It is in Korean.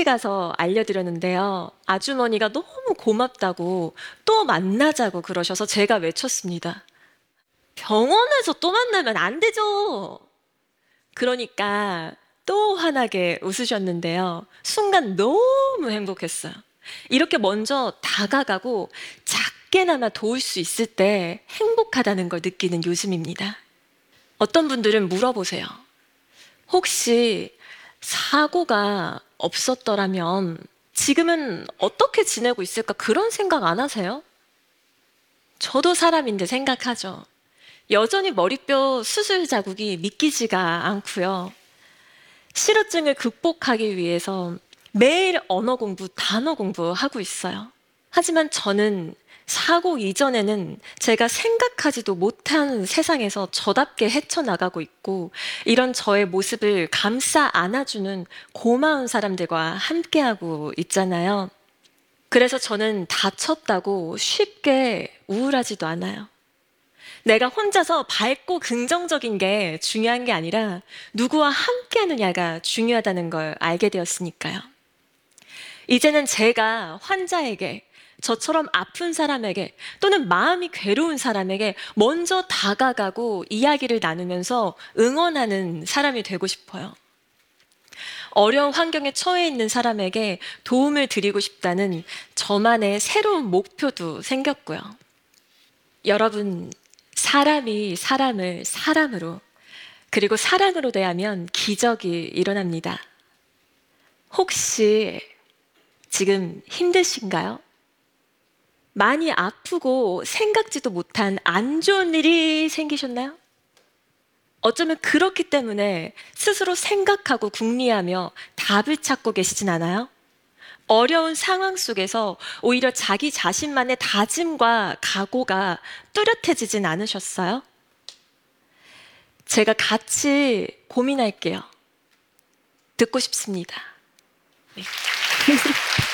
같이 가서 알려드렸는데요. 아주머니가 너무 고맙다고 또 만나자고 그러셔서 제가 외쳤습니다. 병원에서 또 만나면 안 되죠. 그러니까 또 환하게 웃으셨는데요. 순간 너무 행복했어요. 이렇게 먼저 다가가고 작게나마 도울 수 있을 때 행복하다는 걸 느끼는 요즘입니다. 어떤 분들은 물어보세요. 혹시 사고가 없었더라면 지금은 어떻게 지내고 있을까 그런 생각 안 하세요? 저도 사람인데 생각하죠. 여전히 머리뼈 수술 자국이 믿기지가 않고요. 실어증을 극복하기 위해서 매일 언어 공부, 단어 공부하고 있어요. 하지만 저는 사고 이전에는 제가 생각하지도 못한 세상에서 저답게 헤쳐나가고 있고, 이런 저의 모습을 감싸 안아주는 고마운 사람들과 함께하고 있잖아요. 그래서 저는 다쳤다고 쉽게 우울하지도 않아요. 내가 혼자서 밝고 긍정적인 게 중요한 게 아니라 누구와 함께 하느냐가 중요하다는 걸 알게 되었으니까요. 이제는 제가 환자에게, 저처럼 아픈 사람에게, 또는 마음이 괴로운 사람에게 먼저 다가가고 이야기를 나누면서 응원하는 사람이 되고 싶어요. 어려운 환경에 처해 있는 사람에게 도움을 드리고 싶다는 저만의 새로운 목표도 생겼고요. 여러분, 사람이 사람을 사람으로, 그리고 사랑으로 대하면 기적이 일어납니다. 혹시 지금 힘드신가요? 많이 아프고 생각지도 못한 안 좋은 일이 생기셨나요? 어쩌면 그렇기 때문에 스스로 생각하고 궁리하며 답을 찾고 계시진 않아요? 어려운 상황 속에서 오히려 자기 자신만의 다짐과 각오가 뚜렷해지진 않으셨어요? 제가 같이 고민할게요. 듣고 싶습니다. 네.